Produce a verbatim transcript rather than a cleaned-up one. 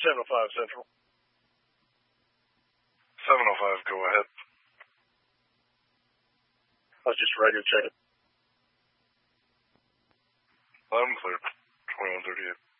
seven oh five Central. seven oh five, go ahead. I was just radio checking. I'm clear. twenty-one thirty-eight.